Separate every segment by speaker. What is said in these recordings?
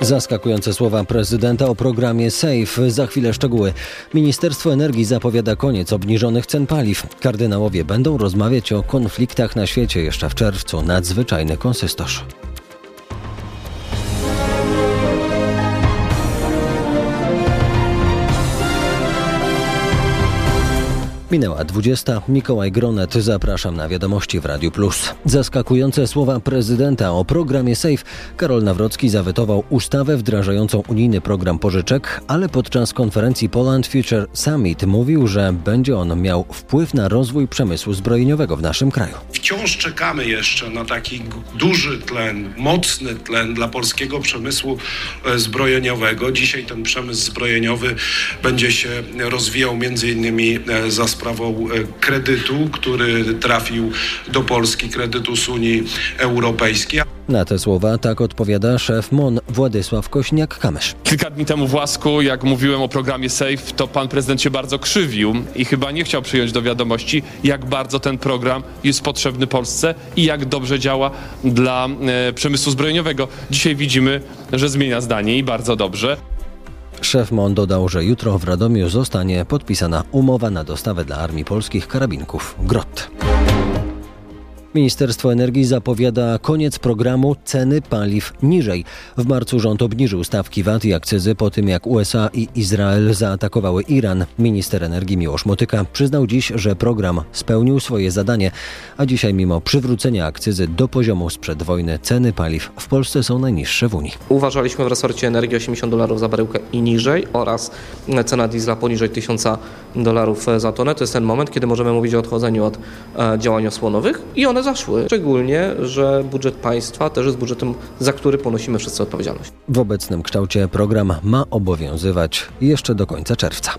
Speaker 1: Zaskakujące słowa prezydenta o programie SAFE. Za chwilę szczegóły. Ministerstwo Energii zapowiada koniec obniżonych cen paliw. Kardynałowie będą rozmawiać o konfliktach na świecie jeszcze w czerwcu. Nadzwyczajny konsystorz. Minęła 20. Mikołaj Gronet. Zapraszam na wiadomości w Radiu Plus. Zaskakujące słowa prezydenta o programie SAFE. Karol Nawrocki zawetował ustawę wdrażającą unijny program pożyczek, ale podczas konferencji Poland Future Summit mówił, że będzie on miał wpływ na rozwój przemysłu zbrojeniowego w naszym kraju.
Speaker 2: Wciąż czekamy jeszcze na taki duży tlen, mocny tlen dla polskiego przemysłu zbrojeniowego. Dzisiaj ten przemysł zbrojeniowy będzie się rozwijał między innymi za sprawą kredytu, który trafił do Polski, kredytu z Unii Europejskiej.
Speaker 1: Na te słowa tak odpowiada szef MON Władysław Kośniak-Kamysz.
Speaker 3: Kilka dni temu w Łasku, jak mówiłem o programie SAFE, to pan prezydent się bardzo krzywił i chyba nie chciał przyjąć do wiadomości, jak bardzo ten program jest potrzebny Polsce i jak dobrze działa dla przemysłu zbrojeniowego. Dzisiaj widzimy, że zmienia zdanie i bardzo dobrze.
Speaker 1: Szef MON dodał, że jutro w Radomiu zostanie podpisana umowa na dostawę dla Armii Polskich karabinków Grot. Ministerstwo Energii zapowiada koniec programu Ceny paliw niżej. W marcu rząd obniżył stawki VAT i akcyzy po tym, jak USA i Izrael zaatakowały Iran. Minister energii Miłosz Motyka przyznał dziś, że program spełnił swoje zadanie, a dzisiaj mimo przywrócenia akcyzy do poziomu sprzed wojny ceny paliw w Polsce są najniższe w Unii.
Speaker 4: Uważaliśmy w resorcie energii $80 za baryłkę i niżej oraz cena diesla poniżej $1000 za tonę. To jest ten moment, kiedy możemy mówić o odchodzeniu od działań osłonowych i one zaszły. Szczególnie, że budżet państwa też jest budżetem, za który ponosimy wszyscy odpowiedzialność.
Speaker 1: W obecnym kształcie program ma obowiązywać jeszcze do końca czerwca.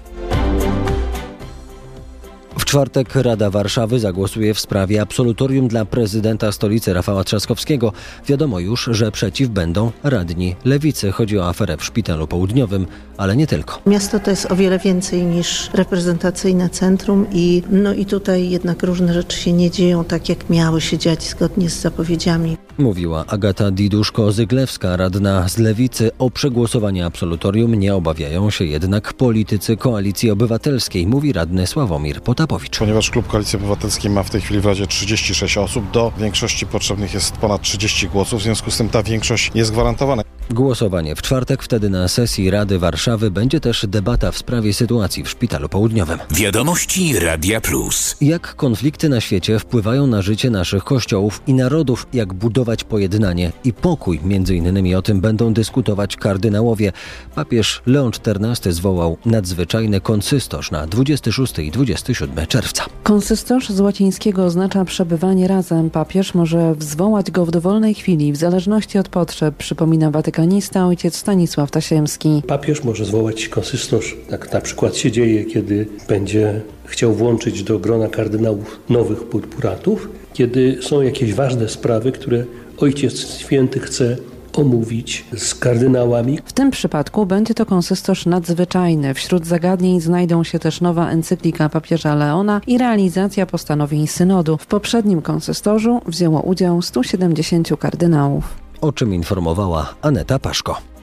Speaker 1: W czwartek Rada Warszawy zagłosuje w sprawie absolutorium dla prezydenta stolicy Rafała Trzaskowskiego. Wiadomo już, że przeciw będą radni Lewicy. Chodzi o aferę w Szpitalu Południowym, ale nie tylko.
Speaker 5: Miasto to jest o wiele więcej niż reprezentacyjne centrum i tutaj jednak różne rzeczy się nie dzieją tak, jak miały się dziać zgodnie z zapowiedziami.
Speaker 1: Mówiła Agata Diduszko-Zyglewska, radna z Lewicy. O przegłosowanie absolutorium nie obawiają się jednak politycy Koalicji Obywatelskiej, mówi radny Sławomir Potapowicz.
Speaker 6: Ponieważ klub Koalicji Obywatelskiej ma w tej chwili w Radzie 36 osób, do większości potrzebnych jest ponad 30 głosów, w związku z tym ta większość jest gwarantowana.
Speaker 1: Głosowanie w czwartek, wtedy na sesji Rady Warszawy będzie też debata w sprawie sytuacji w Szpitalu Południowym.
Speaker 7: Wiadomości Radia Plus.
Speaker 1: Jak konflikty na świecie wpływają na życie naszych kościołów i narodów, jak budować pojednanie i pokój. Między innymi o tym będą dyskutować kardynałowie. Papież Leon XIV zwołał nadzwyczajny konsystorz na 26 i 27 czerwca.
Speaker 8: Konsystorz z łacińskiego oznacza przebywanie razem. Papież może zwołać go w dowolnej chwili, w zależności od potrzeb, przypomina watykanista ojciec Stanisław Tasiemski.
Speaker 9: Papież może zwołać konsystorz. Tak na przykład się dzieje, kiedy będzie chciał włączyć do grona kardynałów nowych purpuratów, kiedy są jakieś ważne sprawy, które Ojciec Święty chce omówić z kardynałami.
Speaker 8: W tym przypadku będzie to konsystorz nadzwyczajny. Wśród zagadnień znajdą się też nowa encyklika papieża Leona i realizacja postanowień synodu. W poprzednim konsystorzu wzięło udział 170 kardynałów.
Speaker 1: O czym informowała Aneta Paszko.